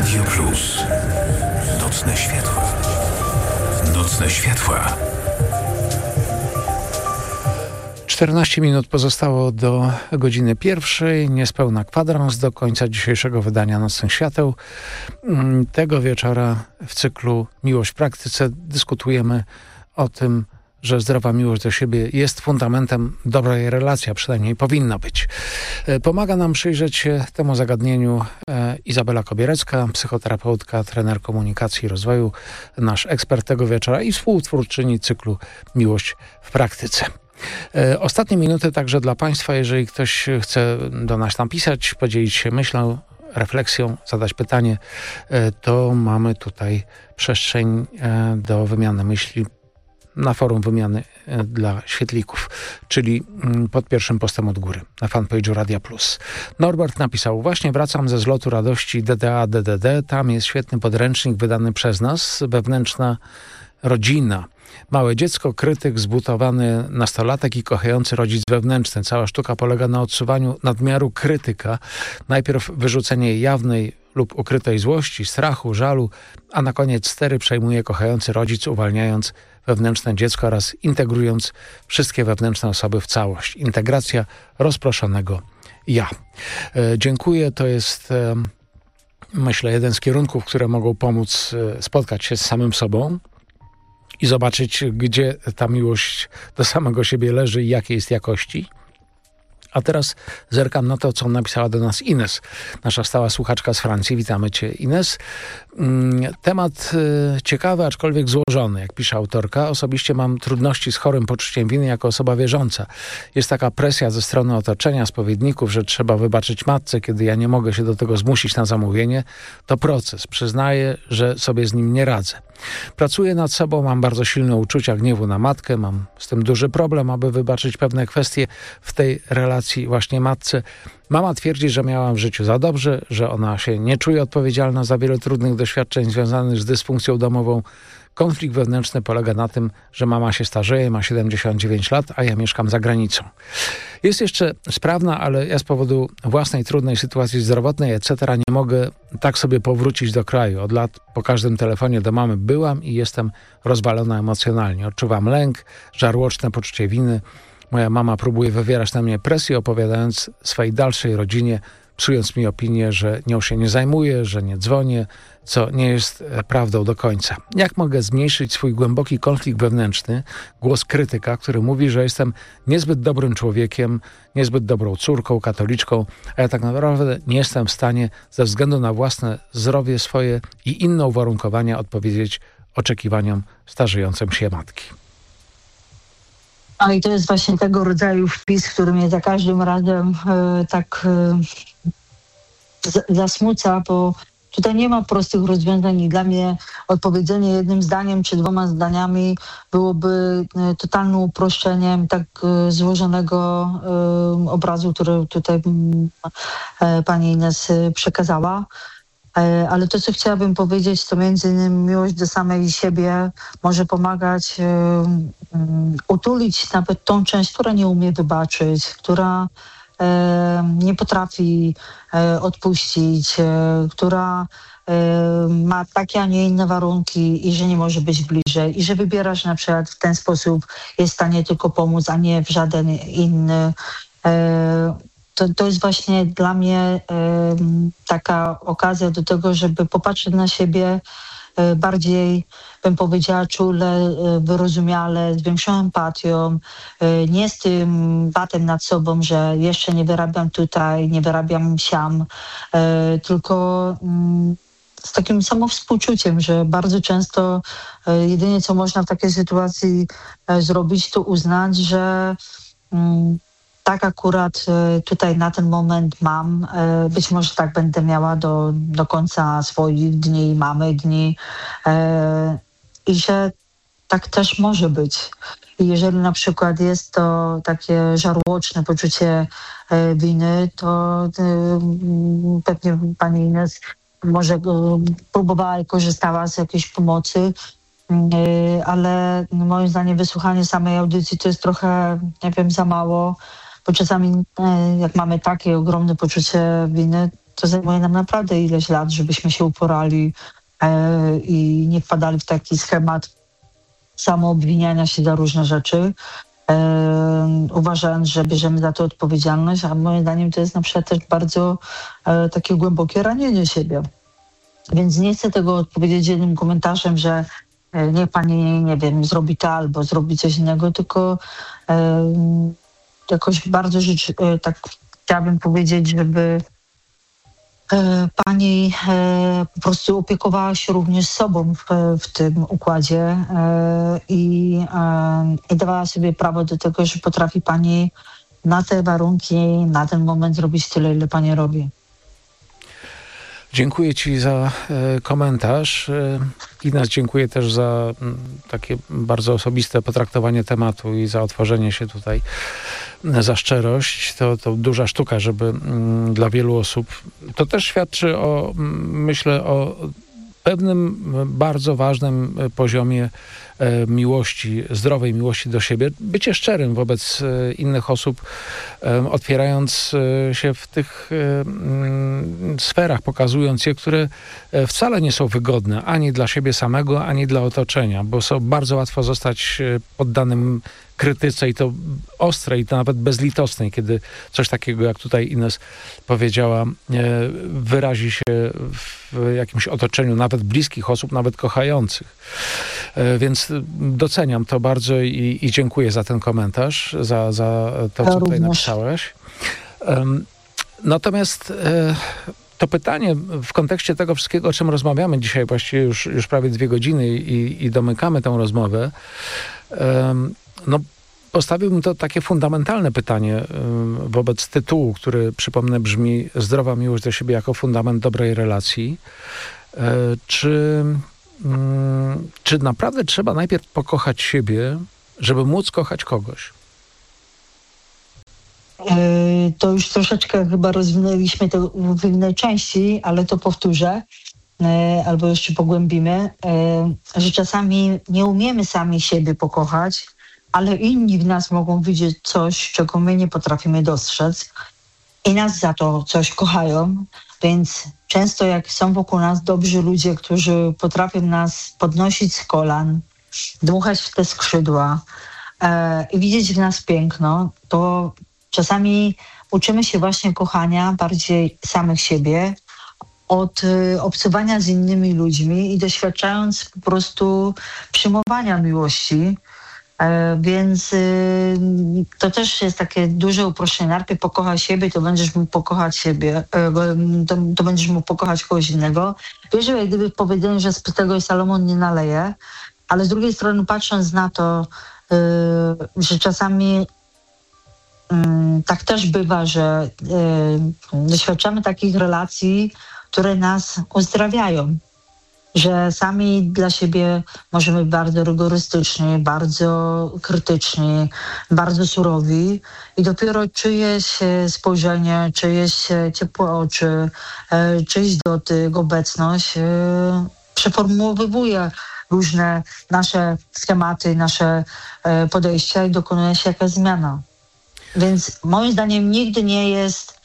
Radio Plus. Nocne światła. Nocne światła. 14 minut pozostało do godziny 1. Niespełna kwadrans do końca dzisiejszego wydania Nocnych Świateł. Tego wieczora w cyklu Miłość w praktyce dyskutujemy o tym, że zdrowa miłość do siebie jest fundamentem dobrej relacji, a przynajmniej powinna być. Pomaga nam przyjrzeć się temu zagadnieniu Izabela Kobierecka, psychoterapeutka, trener komunikacji i rozwoju, nasz ekspert tego wieczora i współtwórczyni cyklu Miłość w praktyce. Ostatnie minuty także dla Państwa, jeżeli ktoś chce do nas napisać, podzielić się myślą, refleksją, zadać pytanie, to mamy tutaj przestrzeń do wymiany myśli na forum wymiany dla świetlików, czyli pod pierwszym postem od góry na fanpage'u Radia Plus. Norbert napisał: właśnie wracam ze zlotu radości DDA-DDD, tam jest świetny podręcznik wydany przez nas, wewnętrzna rodzina. Małe dziecko, krytyk, zbutowany nastolatek i kochający rodzic wewnętrzny. Cała sztuka polega na odsuwaniu nadmiaru krytyka. Najpierw wyrzucenie jawnej lub ukrytej złości, strachu, żalu, a na koniec stery przejmuje kochający rodzic, uwalniając wewnętrzne dziecko oraz integrując wszystkie wewnętrzne osoby w całość. Integracja rozproszonego ja. Dziękuję. To jest, myślę, jeden z kierunków, które mogą pomóc spotkać się z samym sobą i zobaczyć, gdzie ta miłość do samego siebie leży i jakiej jest jakości. A teraz zerkam na to, co napisała do nas Ines, nasza stała słuchaczka z Francji. Witamy Cię, Ines. Temat ciekawy, aczkolwiek złożony, jak pisze autorka. Osobiście mam trudności z chorym poczuciem winy jako osoba wierząca. Jest taka presja ze strony otoczenia, spowiedników, że trzeba wybaczyć matce, kiedy ja nie mogę się do tego zmusić na zamówienie. To proces. Przyznaję, że sobie z nim nie radzę. Pracuję nad sobą, mam bardzo silne uczucia gniewu na matkę, mam z tym duży problem, aby wybaczyć pewne kwestie w tej relacji właśnie matce. Mama twierdzi, że miałam w życiu za dobrze, że ona się nie czuje odpowiedzialna za wiele trudnych doświadczeń związanych z dysfunkcją domową. Konflikt wewnętrzny polega na tym, że mama się starzeje, ma 79 lat, a ja mieszkam za granicą. Jest jeszcze sprawna, ale ja z powodu własnej trudnej sytuacji zdrowotnej, etc. nie mogę tak sobie powrócić do kraju. Od lat po każdym telefonie do mamy byłam i jestem rozwalona emocjonalnie. Odczuwam lęk, żarłoczne poczucie winy. Moja mama próbuje wywierać na mnie presję, opowiadając swojej dalszej rodzinie, psując mi opinię, że nią się nie zajmuję, że nie dzwonię, co nie jest prawdą do końca. Jak mogę zmniejszyć swój głęboki konflikt wewnętrzny, głos krytyka, który mówi, że jestem niezbyt dobrym człowiekiem, niezbyt dobrą córką, katoliczką, a ja tak naprawdę nie jestem w stanie ze względu na własne zdrowie swoje i inne uwarunkowania odpowiedzieć oczekiwaniom starzejącej się matki. A i to jest właśnie tego rodzaju wpis, który mnie za każdym razem zasmuca, bo tutaj nie ma prostych rozwiązań i dla mnie odpowiedzenie jednym zdaniem czy 2 zdaniami byłoby totalnym uproszczeniem tak złożonego obrazu, który tutaj pani Ines przekazała. Ale to, co chciałabym powiedzieć, to między innymi miłość do samej siebie może pomagać utulić nawet tą część, która nie umie wybaczyć, która nie potrafi odpuścić, która ma takie, a nie inne warunki i że nie może być bliżej i że wybierasz na przykład w ten sposób, jest w stanie tylko pomóc, a nie w żaden inny. To jest właśnie dla mnie taka okazja do tego, żeby popatrzeć na siebie bardziej, bym powiedziała, czule, wyrozumiale, z większą empatią, nie z tym batem nad sobą, że jeszcze nie wyrabiam tutaj, nie wyrabiam siam, tylko z takim samowspółczuciem, że bardzo często jedynie co można w takiej sytuacji zrobić, to uznać, że tak akurat tutaj na ten moment mam, być może tak będę miała do końca swoich dni, mamy dni i że tak też może być. I jeżeli na przykład jest to takie żarłoczne poczucie winy, to pewnie pani Ines może próbowała i korzystała z jakiejś pomocy, ale moim zdaniem wysłuchanie samej audycji to jest trochę, nie wiem, za mało, bo czasami jak mamy takie ogromne poczucie winy, to zajmuje nam naprawdę ileś lat, żebyśmy się uporali i nie wpadali w taki schemat samoobwiniania się za różne rzeczy, uważając, że bierzemy za to odpowiedzialność, a moim zdaniem to jest na przykład też bardzo takie głębokie ranienie siebie. Więc nie chcę tego odpowiedzieć jednym komentarzem, że niech pani, nie wiem, zrobi to albo zrobi coś innego, tylko jakoś bardzo tak chciałabym powiedzieć, żeby pani po prostu opiekowała się również sobą w tym układzie i dawała sobie prawo do tego, że potrafi pani na te warunki, na ten moment robić tyle, ile pani robi. Dziękuję ci za komentarz. Ines, dziękuję też za takie bardzo osobiste potraktowanie tematu i za otworzenie się tutaj, za szczerość. To duża sztuka, żeby dla wielu osób... To też świadczy myślę, o pewnym bardzo ważnym poziomie miłości, zdrowej miłości do siebie. Bycie szczerym wobec innych osób, otwierając się w tych sferach, pokazując je, które wcale nie są wygodne ani dla siebie samego, ani dla otoczenia, bo bardzo łatwo zostać poddanym krytyce i to ostrej, i to nawet bezlitosnej, kiedy coś takiego, jak tutaj Ines powiedziała, wyrazi się w jakimś otoczeniu nawet bliskich osób, nawet kochających. Więc doceniam to bardzo i dziękuję za ten komentarz, za to, co tutaj napisałeś. Natomiast to pytanie w kontekście tego wszystkiego, o czym rozmawiamy dzisiaj, właściwie już prawie 2 godziny i domykamy tę rozmowę, postawiłbym to takie fundamentalne pytanie wobec tytułu, który, przypomnę, brzmi zdrowa miłość do siebie jako fundament dobrej relacji. Czy naprawdę trzeba najpierw pokochać siebie, żeby móc kochać kogoś? To już troszeczkę chyba rozwinęliśmy to w innej części, ale to powtórzę, albo jeszcze pogłębimy, że czasami nie umiemy sami siebie pokochać, ale inni w nas mogą widzieć coś, czego my nie potrafimy dostrzec i nas za to coś kochają, więc często jak są wokół nas dobrzy ludzie, którzy potrafią nas podnosić z kolan, dmuchać w te skrzydła i widzieć w nas piękno, to czasami uczymy się właśnie kochania bardziej samych siebie od obcowania z innymi ludźmi i doświadczając po prostu przyjmowania miłości. Więc to też jest takie duże uproszczenie. Najpierw pokochaj siebie, to będziesz mógł pokochać siebie, to będziesz mógł pokochać kogoś innego. Wiesz, że jak gdyby powiedziałem, że z tego Salomon nie naleje, ale z drugiej strony patrząc na to, że czasami tak też bywa, że doświadczamy takich relacji, które nas uzdrawiają. Że sami dla siebie możemy być bardzo rygorystyczni, bardzo krytyczni, bardzo surowi i dopiero czyjeś spojrzenie, czyjeś ciepłe oczy, czyjś dotyk, obecność przeformułowuje różne nasze schematy, nasze podejścia i dokonuje się jakaś zmiana. Więc moim zdaniem nigdy nie jest